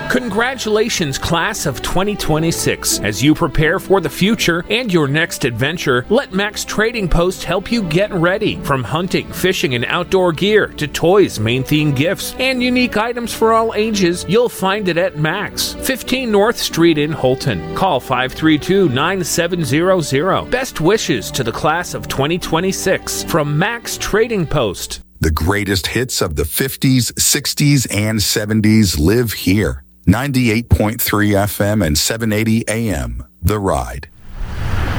Congratulations, class of 2026. As you prepare for the future and your next adventure, let Max Trading Post help you get ready. From hunting, fishing, and outdoor gear to toys, main theme gifts, and unique items for all ages, you'll find it at Max, 15 North Street in Holton. Call 532-9700. Best wishes to the class of 2026 from Max Trading Post. The greatest hits of the 50s, 60s, and 70s live here. 98.3 FM and 780 AM. The Ride.